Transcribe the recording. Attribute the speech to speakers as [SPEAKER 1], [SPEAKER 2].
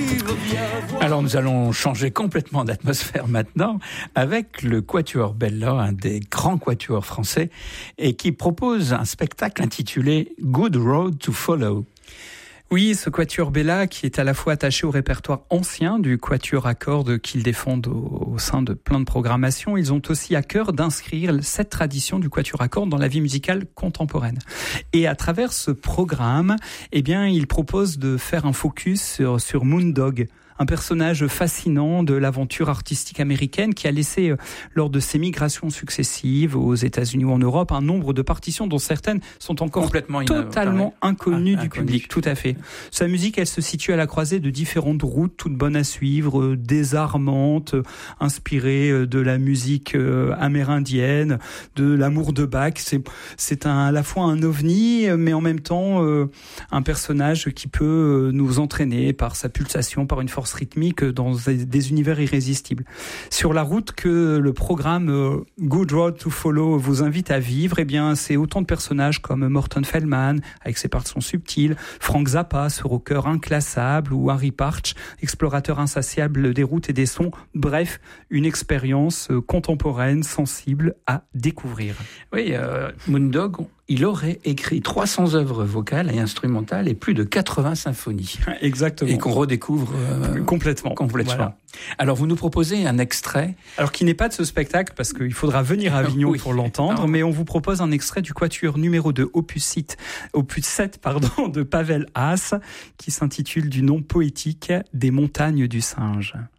[SPEAKER 1] Alors nous allons changer complètement d'atmosphère maintenant avec le Quatuor Bella, un des grands quatuors français, et qui propose un spectacle intitulé Good Road to Follow.
[SPEAKER 2] Oui, ce Quatuor Bella qui est à la fois attaché au répertoire ancien du Quatuor à cordes qu'ils défendent au sein de plein de programmations, ils ont aussi à cœur d'inscrire cette tradition du Quatuor à cordes dans la vie musicale contemporaine. Et à travers ce programme, ils proposent de faire un focus sur Moondog, un personnage fascinant de l'aventure artistique américaine qui a laissé, lors de ses migrations successives aux États-Unis ou en Europe, un nombre de partitions dont certaines sont encore totalement inconnues du public. Tout à fait. Sa musique, elle se situe à la croisée de différentes routes, toutes bonnes à suivre, désarmantes, inspirées de la musique amérindienne, de l'amour de Bach. C'est à la fois un ovni, mais en même temps un personnage qui peut nous entraîner par sa pulsation, par une force rythmique dans des univers irrésistibles. Sur la route que le programme Good Road to Follow vous invite à vivre, c'est autant de personnages comme Morton Feldman, avec ses parties subtiles, Frank Zappa, ce rocker inclassable, ou Harry Partch, explorateur insatiable des routes et des sons. Bref, une expérience contemporaine, sensible à découvrir.
[SPEAKER 1] Oui, Moondog, il aurait écrit 300 œuvres vocales et instrumentales et plus de 80 symphonies.
[SPEAKER 2] Exactement.
[SPEAKER 1] Et qu'on redécouvre complètement. Voilà. Alors, vous nous proposez un extrait.
[SPEAKER 2] Alors, qui n'est pas de ce spectacle, parce qu'il faudra venir à Avignon pour l'entendre, mais on vous propose un extrait du Quatuor numéro 2, opus 7, de Pavel Haas, qui s'intitule du nom poétique des montagnes du singe.